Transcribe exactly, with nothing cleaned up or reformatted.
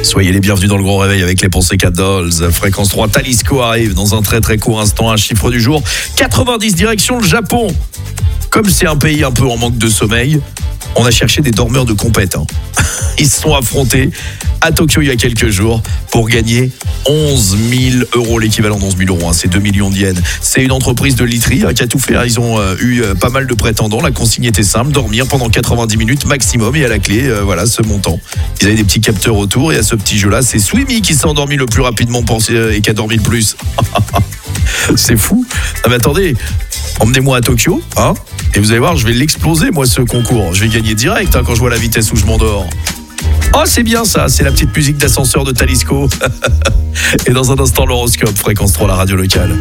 Soyez les bienvenus dans le Grand Réveil avec les Ponseca Dolls. Fréquence trois, Talisco arrive dans un très très court instant. Un chiffre du jour, quatre-vingt-dix, direction le Japon. Comme c'est un pays un peu en manque de sommeil, on a cherché des dormeurs de compète. Hein. Ils se sont affrontés à Tokyo il y a quelques jours pour gagner onze mille euros, l'équivalent d'onze mille euros, hein, c'est deux millions de yens. C'est une entreprise de literie hein, qui a tout fait. Hein. Ils ont euh, eu euh, pas mal de prétendants. La consigne était simple, dormir pendant quatre-vingt-dix minutes maximum et à la clé, euh, voilà, ce montant. Ils avaient des petits capteurs autour et à ce petit jeu-là, c'est Swimmy qui s'est endormi le plus rapidement pensé, euh, et qui a dormi le plus. C'est fou. Non mais attendez, emmenez-moi à Tokyo, hein, et vous allez voir, je vais l'exploser moi ce concours. Je vais gagner direct hein, quand je vois la vitesse où je m'endors. Oh, c'est bien ça, c'est la petite musique d'ascenseur de Talisco. Et dans un instant, l'horoscope, Fréquence trois, la radio locale.